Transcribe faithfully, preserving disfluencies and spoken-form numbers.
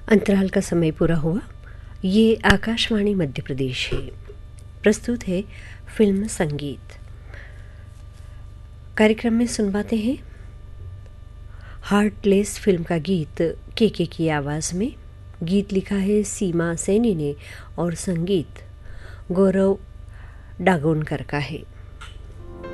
अंतराल का समय पूरा हुआ। ये आकाशवाणी मध्य प्रदेश है। प्रस्तुत है फिल्म संगीत। कार्यक्रम में सुनवाते हैं हार्टलेस फिल्म का गीत के के की आवाज़ में। गीत लिखा है सीमा सैनी ने और संगीत गौरव डागोनकर का है।